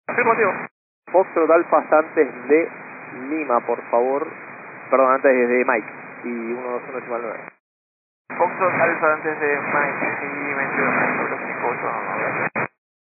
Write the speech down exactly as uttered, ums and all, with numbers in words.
Afirmativo. Foxtrot Alfa antes de Lima, por favor. Perdón, antes de Mike. Y uno dos uno nueve. Foxtrot Alfa antes de Mike y veintidós, cinco ocho, gracias.